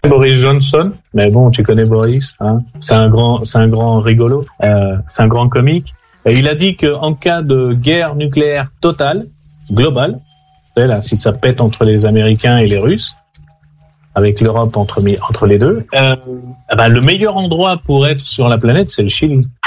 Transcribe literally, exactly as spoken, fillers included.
Boris Johnson, mais bon, tu connais Boris, hein. C'est un grand, c'est un grand rigolo, euh, c'est un grand comique. Et il a dit que en cas de guerre nucléaire totale, globale, c'est là, si ça pète entre les Américains et les Russes, avec l'Europe entre entre les deux, euh, ben, le meilleur endroit pour être sur la planète, c'est le Chili.